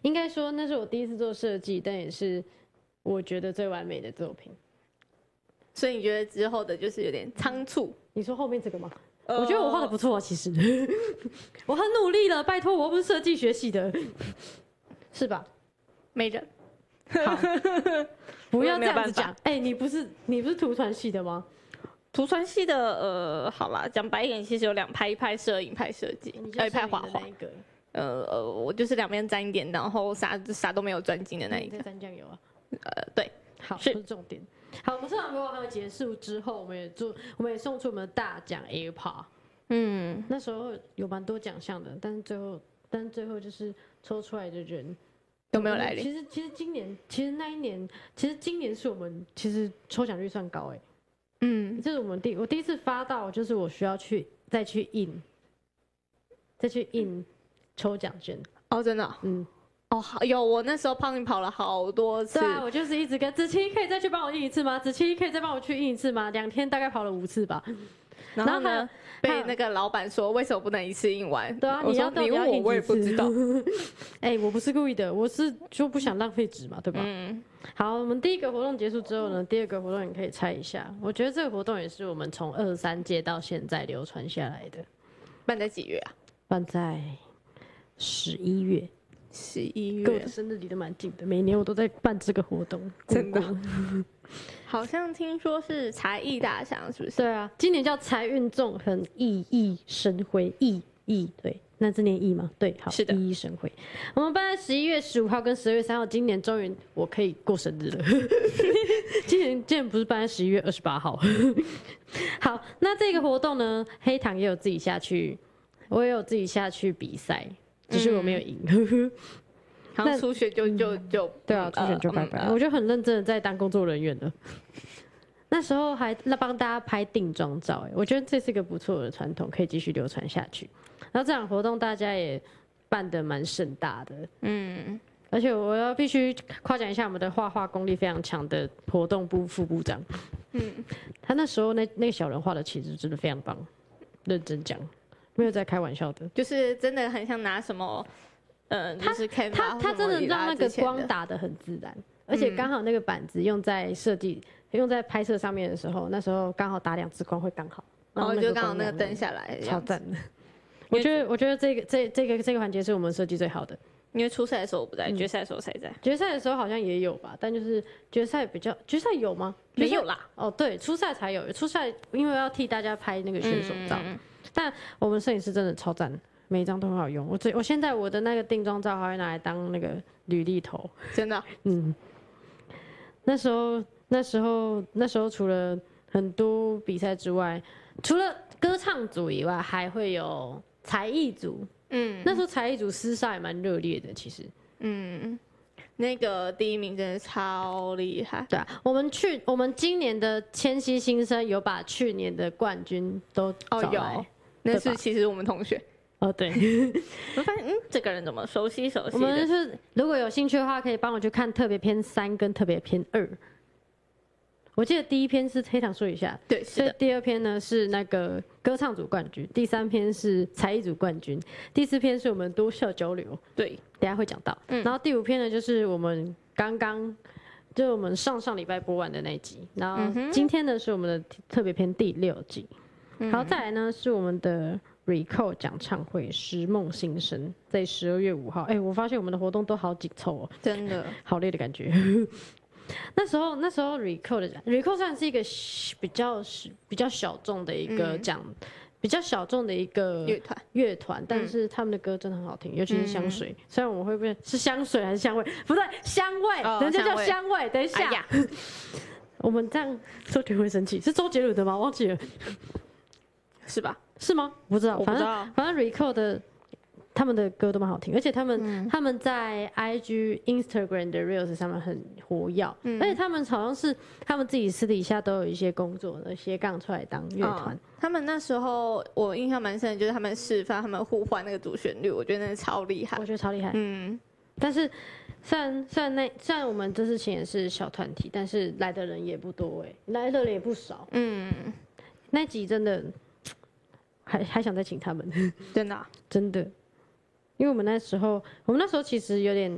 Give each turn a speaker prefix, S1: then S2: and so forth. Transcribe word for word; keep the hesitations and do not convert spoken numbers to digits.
S1: 应该说那是我第一次做设计，但也是我觉得最完美的作品。
S2: 所以你觉得之后的就是有点仓促？
S1: 你说后面这个吗？
S2: 呃、
S1: 我觉得我画的不错啊，其实我很努力了，拜托，我又不是设计学系的，是吧？
S2: 没人。
S1: 好，不要这样子讲。哎、欸，你不是你不是图传系的吗？
S2: 图传系的，呃，好啦，讲白一点，其实有两派，一派摄影，一派设计，
S1: 呃，
S2: 一派画画。呃呃，我就是两边沾一点，然后啥啥都没有专精的那一个。
S1: 在沾酱油啊？
S2: 呃，对，
S1: 好，是不是重点。好，我们社团活动还没结束之后，我们也做，我们也送出我们的大奖 AirPod。嗯，那时候有蛮多奖项的，但是最后，但是最后就是抽出来的人
S2: 都没有来临。
S1: 其实，其实今年，其实那一年，其实今年是我们其实抽奖率算高哎、欸。嗯，这是我们第我第一次发到，就是我需要去再去印，再去印抽奖券。
S2: 哦，真的、哦？嗯。哦，有，我那时候帮你跑了好多次。
S1: 对啊，我就是一直跟子琪，可以再去帮我印一次吗？子琪可以再帮我去印一次吗？两天大概跑了五次吧。
S2: 然后呢，被那个老板说为什么不能一次印完？
S1: 对啊，你要
S2: 你问我，我也不知道。
S1: 哎欸，我不是故意的，我是就不想浪费纸嘛，对吧？嗯。好，我们第一个活动结束之后呢，第二个活动你可以猜一下。我觉得这个活动也是我们从二三届到现在流传下来的。
S2: 办在几月啊？
S1: 办在十一月。
S2: 十一月，
S1: 跟我的生日离得蛮近的，每年我都在办这个活动，
S2: 真的。好像听说是才艺大奖，是不是？
S1: 对啊，今年叫财运纵横，熠熠生辉，熠熠对，那字念熠吗？对，好，
S2: 是的，
S1: 熠熠生辉。我们办在十一月十五号跟十二月三号，今年终于我可以过生日了。今年今年不是办在十一月二十八号。好，那这个活动呢，黑糖也有自己下去，我也有自己下去比赛。只是我没有赢，嗯、
S2: 然后初选就就就
S1: 对啊，初选就拜拜、呃。我就很认真的在当工作人员了。那时候还帮大家拍定妆照，哎，我觉得这是一个不错的传统，可以继续流传下去。然后这场活动大家也办得蛮盛大的，嗯，而且我要必须夸奖一下我们的画画功力非常强的活动部副部长，嗯，他那时候那那个小人画的其实真的非常棒，认真讲。没有在开玩笑的，
S2: 就是真的很像拿什么，呃，就是
S1: 他他他真的让那个光打得很自然，而且刚好那个板子用在设计、嗯、用在拍摄上面的时候，那时候刚好打两次光会刚好，
S2: 然后就刚好那个灯下来，
S1: 超赞的。我觉得我觉得这个这这个这个环节是我们设计最好的，
S2: 因为初赛的时候我不在，决赛的时候才在。
S1: 决赛的时候好像也有吧，但就是决赛比较决赛有吗？
S2: 没有啦。
S1: 哦，对，初赛才有，初赛因为要替大家拍那个选手照。嗯但我们摄影师真的超赞，每一张都很好用。我最我现在我的那个定妆照还会拿来当那个履历头，
S2: 真的。
S1: 嗯，那时候那时候那时候除了很多比赛之外，除了歌唱组以外，还会有才艺组。嗯，那时候才艺组厮杀也蛮热烈的，其实。嗯。
S2: 那个第一名真的超厉害，
S1: 对啊，我们去我们今年的千禧新生有把去年的冠军都找来。
S2: 哦那是其实我们同学
S1: 哦，对，
S2: 我发现嗯，这个人怎么熟悉熟悉的？
S1: 我们是如果有兴趣的话，可以帮我去看特别篇三跟特别篇二。我记得第一篇是黑糖说一下，
S2: 对，是的。
S1: 第二篇呢是那个歌唱组冠军，第三篇是才艺组冠军，第四篇是我们多校交流，
S2: 对，
S1: 等一下会讲到。嗯，然后第五篇呢就是我们刚刚就我们上上礼拜播完的那一集，然后今天呢是我们的特别篇第六集。然后再来呢是我们的 Recall 讲唱会《时梦新生》在十二月五号。哎，我发现我们的活动都好紧凑哦，
S2: 真的
S1: 好累的感觉。那时候那时候 Recall 的 Recall 算是一个比较比较小众的一个讲、嗯，比较小众的一个
S2: 乐团
S1: 乐团，但是他们的歌真的很好听，尤其是香水。嗯、虽然我们会不会是香水还是香味？不对，香味，哦、人家叫香味。等一下，哎、我们这样周杰伦会生气，是周杰伦的吗？忘记了。
S2: 是吧？
S1: 是吗？不知道，
S2: 我不知道。
S1: 反正反正 Recall 的他们的歌都蛮好听，而且他们、嗯、他们在 I G、Instagram 的 Reels 上面很活跃、嗯，而且他们好像是他们自己私底下都有一些工作的斜杠出来当乐团、哦。
S2: 他们那时候我印象蛮深的，就是他们示范他们互换那个主旋律，我觉得那是超厉害。
S1: 我觉得超厉害。嗯，但是虽然虽然那虽然我们这次请也是小团体，但是来的人也不多哎、欸，来的人也不少。嗯，那集真的。还还想再请他们，
S2: 真的、啊、
S1: 真的，因为我们那时候，我们那时候其实有点